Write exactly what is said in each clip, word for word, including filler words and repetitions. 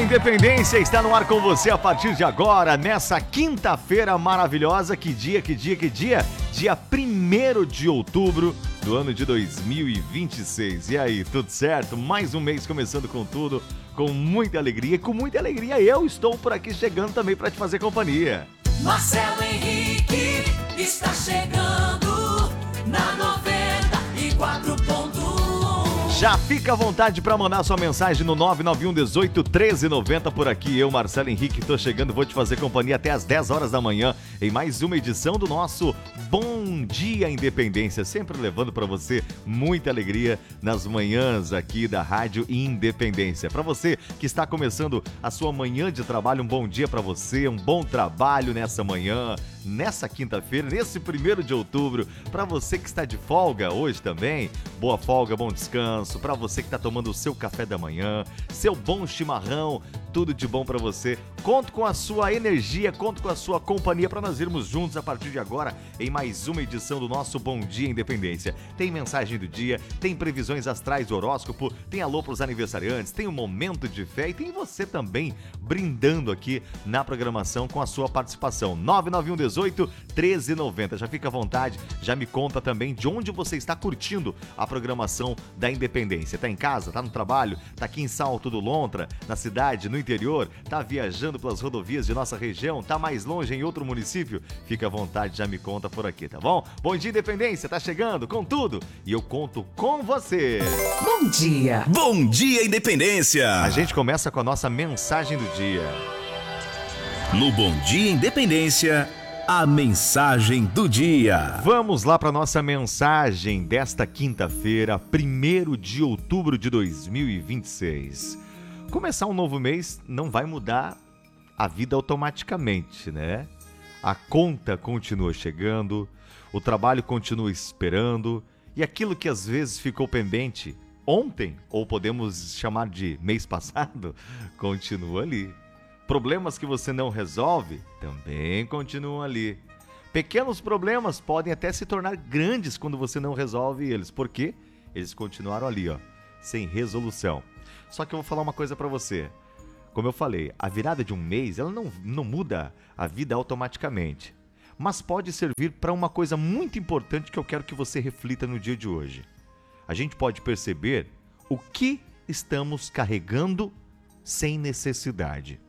Independência está no ar com você a partir de agora, nessa quinta-feira maravilhosa. Que dia, que dia, que dia? Dia primeiro de outubro do ano de dois mil e vinte e seis. E aí, tudo certo? Mais um mês começando com tudo, com muita alegria. E com muita alegria eu estou por aqui chegando também para te fazer companhia. Marcelo Henrique está chegando na noventa e quatro ponto um. Já fica à vontade para mandar sua mensagem no nove nove um, dezoito, treze, noventa por aqui. Eu, Marcelo Henrique, tô chegando, vou te fazer companhia até às dez horas da manhã em mais uma edição do nosso Bom Dia Independência, sempre levando para você muita alegria nas manhãs aqui da Rádio Independência. Para você que está começando a sua manhã de trabalho, um bom dia para você, um bom trabalho nessa manhã, nessa quinta-feira, nesse primeiro de outubro. Para você que está de folga hoje também, boa folga, bom descanso. Para você que está tomando o seu café da manhã, seu bom chimarrão, tudo de bom para você. Conto com a sua energia, conto com a sua companhia para nós irmos juntos a partir de agora em mais uma edição do nosso Bom Dia Independência. Tem mensagem do dia, tem previsões astrais do horóscopo, tem alô para os aniversariantes, tem um momento de fé e tem você também brindando aqui na programação com a sua participação. nove nove um, dezoito, treze, noventa. Já fica à vontade, já me conta também de onde você está curtindo a programação da Independência. Tá em casa, tá no trabalho, tá aqui em Salto do Lontra, na cidade, no interior, tá viajando pelas rodovias de nossa região, tá mais longe em outro município? Fica à vontade, já me conta por aqui, tá bom? Bom Dia Independência, tá chegando com tudo e eu conto com você. Bom dia. Bom Dia Independência. A gente começa com a nossa mensagem do dia. No Bom Dia Independência, a mensagem do dia. Vamos lá para nossa mensagem desta quinta-feira, primeiro de outubro de dois mil e vinte e seis. Começar um novo mês não vai mudar a vida automaticamente, né? A conta continua chegando, o trabalho continua esperando e aquilo que às vezes ficou pendente ontem, ou podemos chamar de mês passado, continua ali. Problemas que você não resolve também continuam ali. Pequenos problemas podem até se tornar grandes quando você não resolve eles, porque eles continuaram ali, ó, sem resolução. Só que eu vou falar uma coisa pra você. Como eu falei, a virada de um mês, ela não, não muda a vida automaticamente. Mas pode servir para uma coisa muito importante que eu quero que você reflita no dia de hoje. A gente pode perceber o que estamos carregando sem necessidade.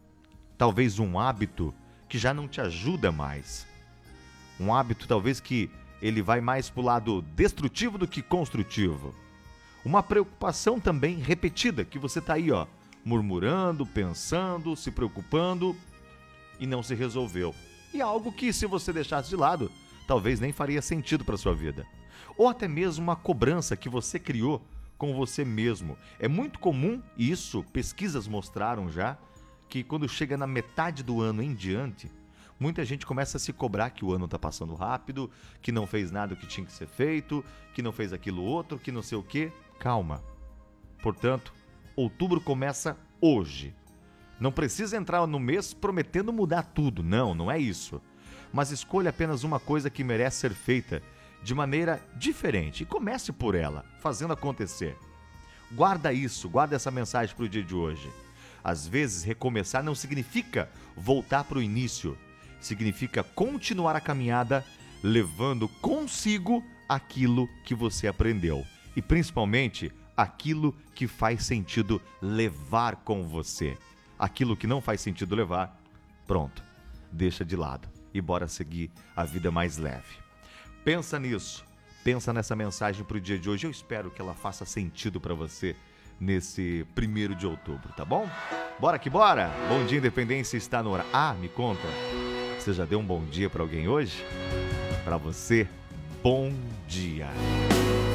Talvez um hábito que já não te ajuda mais. Um hábito talvez que ele vai mais para o lado destrutivo do que construtivo. Uma preocupação também repetida, que você está aí, ó, murmurando, pensando, se preocupando e não se resolveu. E algo que, se você deixasse de lado, talvez nem faria sentido para sua vida. Ou até mesmo uma cobrança que você criou com você mesmo. É muito comum, e isso pesquisas mostraram já, que quando chega na metade do ano em diante, muita gente começa a se cobrar que o ano está passando rápido, que não fez nada que tinha que ser feito, que não fez aquilo outro, que não sei o quê. Calma. Portanto, outubro começa hoje. Não precisa entrar no mês prometendo mudar tudo. Não, não é isso. Mas escolha apenas uma coisa que merece ser feita de maneira diferente. E comece por ela, fazendo acontecer. Guarda isso, guarda essa mensagem para o dia de hoje. Às vezes, recomeçar não significa voltar para o início. Significa continuar a caminhada, levando consigo aquilo que você aprendeu. E principalmente, aquilo que faz sentido levar com você. Aquilo que não faz sentido levar, pronto, deixa de lado e bora seguir a vida mais leve. Pensa nisso, pensa nessa mensagem para o dia de hoje. Eu espero que ela faça sentido para você nesse primeiro de outubro, tá bom? Bora que bora! Bom Dia Independência está no ar. Ah, me conta, você já deu um bom dia para alguém hoje? Para você, bom dia!